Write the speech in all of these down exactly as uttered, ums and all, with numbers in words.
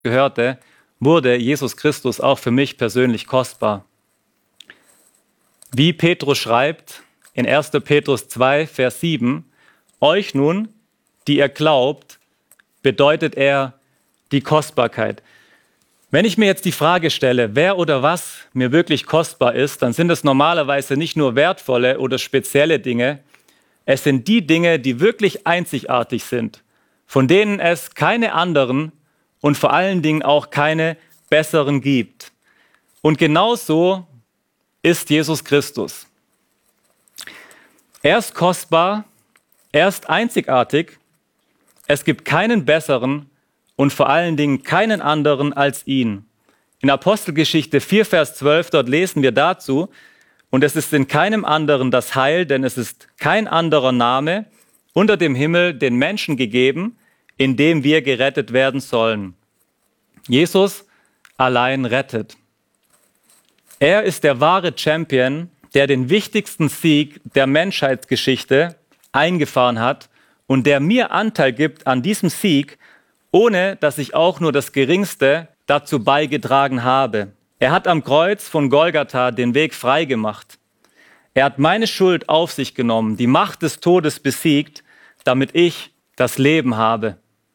gehörte, wurde Jesus Christus auch für mich persönlich kostbar. Wie Petrus schreibt in erster Petrus zwei, Vers sieben, euch nun, die ihr glaubt, bedeutet er die Kostbarkeit. Wenn ich mir jetzt die Frage stelle, wer oder was mir wirklich kostbar ist, dann sind es normalerweise nicht nur wertvolle oder spezielle Dinge, es sind die Dinge, die wirklich einzigartig sind, von denen es keine anderen und vor allen Dingen auch keine besseren gibt. Und genauso ist Jesus Christus. Er ist kostbar, er ist einzigartig, es gibt keinen besseren und vor allen Dingen keinen anderen als ihn. In Apostelgeschichte vier, Vers zwölf, dort lesen wir dazu, und es ist in keinem anderen das Heil, denn es ist kein anderer Name unter dem Himmel den Menschen gegeben, in dem wir gerettet werden sollen. Jesus allein rettet. Er ist der wahre Champion, der den wichtigsten Sieg der Menschheitsgeschichte eingefahren hat und der mir Anteil gibt an diesem Sieg, ohne dass ich auch nur das Geringste dazu beigetragen habe. Er hat am Kreuz von Golgatha den Weg frei gemacht. Er hat meine Schuld auf sich genommen, die Macht des Todes besiegt, damit ich das Leben habe.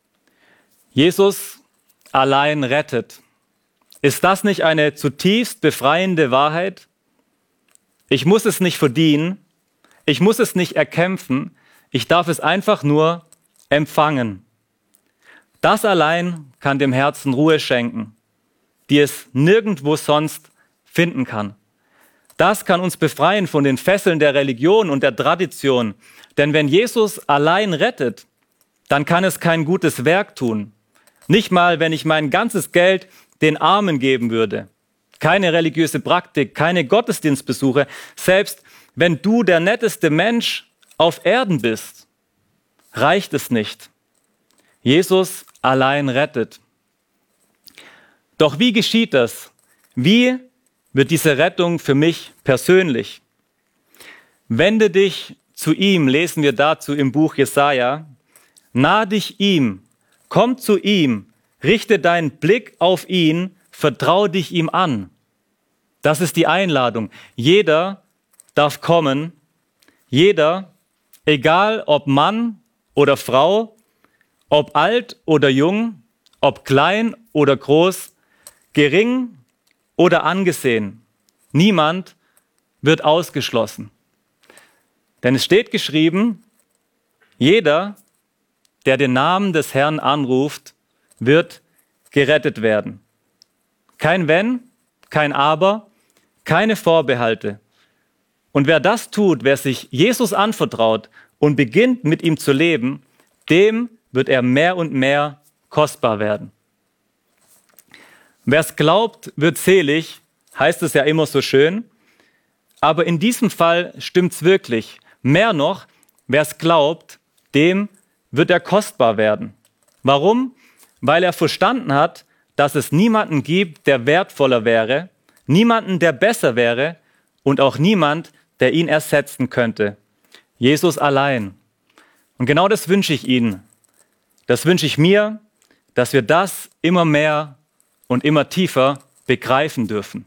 Jesus allein rettet. Ist das nicht eine zutiefst befreiende Wahrheit? Ich muss es nicht verdienen, ich muss es nicht erkämpfen, ich darf es einfach nur empfangen. Das allein kann dem Herzen Ruhe schenken, die es nirgendwo sonst finden kann. Das kann uns befreien von den Fesseln der Religion und der Tradition. Denn wenn Jesus allein rettet, dann kann es kein gutes Werk tun. Nicht mal, wenn ich mein ganzes Geld den Armen geben würde. Keine religiöse Praktik, keine Gottesdienstbesuche. Selbst wenn du der netteste Mensch auf Erden bist, reicht es nicht. Jesus allein rettet. Doch wie geschieht das? Wie wird diese Rettung für mich persönlich? Wende dich zu ihm, lesen wir dazu im Buch Jesaja. Nah dich ihm, komm zu ihm, richte deinen Blick auf ihn, vertrau dich ihm an. Das ist die Einladung. Jeder darf kommen, jeder, egal ob Mann oder Frau, ob alt oder jung, ob klein oder groß, gering oder angesehen. Niemand wird ausgeschlossen. Denn es steht geschrieben, jeder, der den Namen des Herrn anruft, wird gerettet werden. Kein Wenn, kein Aber, keine Vorbehalte. Und wer das tut, wer sich Jesus anvertraut und beginnt mit ihm zu leben, dem wird er mehr und mehr kostbar werden. Wer es glaubt, wird selig, heißt es ja immer so schön. Aber in diesem Fall stimmt's wirklich. Mehr noch, wer es glaubt, dem wird er kostbar werden. Warum? Weil er verstanden hat, dass es niemanden gibt, der wertvoller wäre, niemanden, der besser wäre und auch niemand, der ihn ersetzen könnte. Jesus allein. Und genau das wünsche ich Ihnen. Das wünsche ich mir, dass wir das immer mehr und immer tiefer begreifen dürfen.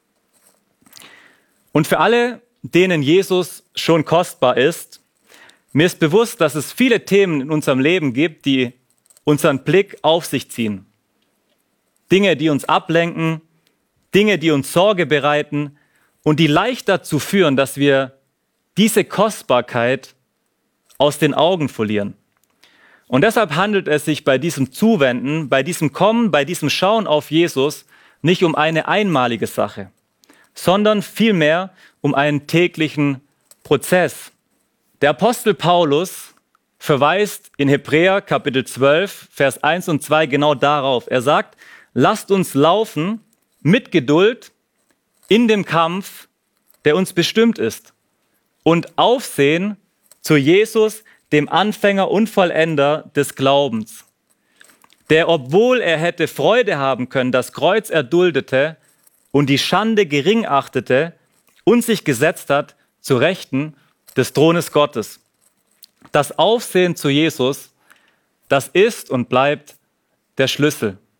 Und für alle, denen Jesus schon kostbar ist, mir ist bewusst, dass es viele Themen in unserem Leben gibt, die unseren Blick auf sich ziehen. Dinge, die uns ablenken, Dinge, die uns Sorge bereiten und die leicht dazu führen, dass wir diese Kostbarkeit aus den Augen verlieren. Und deshalb handelt es sich bei diesem Zuwenden, bei diesem Kommen, bei diesem Schauen auf Jesus nicht um eine einmalige Sache, sondern vielmehr um einen täglichen Prozess. Der Apostel Paulus verweist in Hebräer Kapitel zwölf, Vers eins und zwei genau darauf. Er sagt, lasst uns laufen mit Geduld in dem Kampf, der uns bestimmt ist, und aufsehen zu Jesus, dem Anfänger und Vollender des Glaubens, der, obwohl er hätte Freude haben können, das Kreuz erduldete und die Schande gering achtete und sich gesetzt hat zu Rechten des Thrones Gottes. Das Aufsehen zu Jesus, das ist und bleibt der Schlüssel.